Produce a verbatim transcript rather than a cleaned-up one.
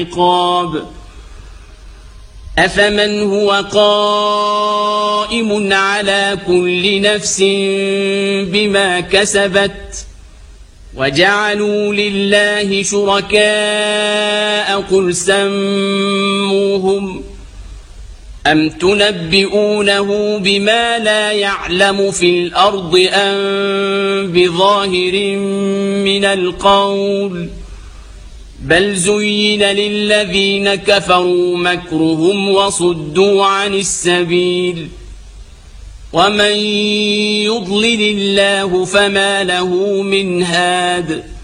العقاب أفمن هو قائم على كل نفس بما كسبت وجعلوا لله شركاء قل سموهم أم تنبئونه بما لا يعلم في الأرض أم بظاهر من القول بل زين للذين كفروا مكرهم وصدوا عن السبيل ومن يضلل الله فما له من هاد